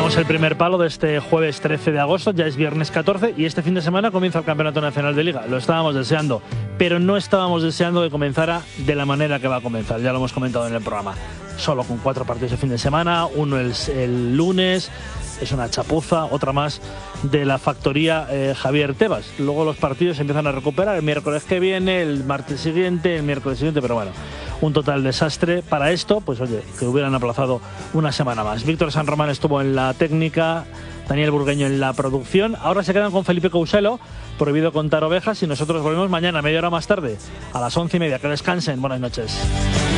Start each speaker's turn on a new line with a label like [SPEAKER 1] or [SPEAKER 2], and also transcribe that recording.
[SPEAKER 1] Damos el primer palo de este jueves 13 de agosto, ya es viernes 14 y este fin de semana comienza el Campeonato Nacional de Liga. Lo estábamos deseando, pero no estábamos deseando que comenzara de la manera que va a comenzar, ya lo hemos comentado en el programa. Solo con 4 partidos de fin de semana, uno el lunes, es una chapuza, otra más de la factoría Javier Tebas. Luego los partidos se empiezan a recuperar el miércoles que viene, el martes siguiente, el miércoles siguiente, pero bueno, un total desastre. Para esto, pues oye, que hubieran aplazado una semana más. Víctor San Román estuvo en la técnica, Daniel Burgueño en la producción. Ahora se quedan con Felipe Couselo, prohibido contar ovejas, y nosotros volvemos mañana, media hora más tarde, a las 11:30. Que descansen, buenas noches.